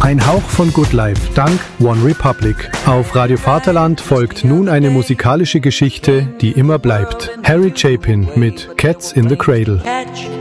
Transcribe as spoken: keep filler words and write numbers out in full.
Ein Hauch von Good Life, dank One Republic. Auf Radio Vaterland folgt nun eine musikalische Geschichte, die immer bleibt. Harry Chapin mit Cats in the Cradle.